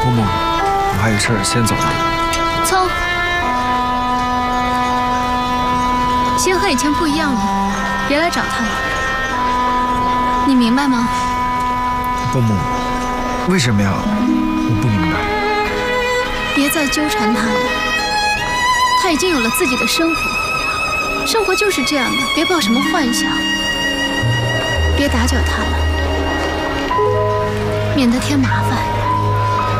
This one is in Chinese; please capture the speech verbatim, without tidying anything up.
木木，我还有事儿，先走了。 聪，星和以前不一样了，别来找他了。你明白吗？ 木木，为什么呀？我不明白。 别再纠缠他了，他已经有了自己的生活，生活就是这样的，别抱什么幻想，别打搅他了，免得添麻烦。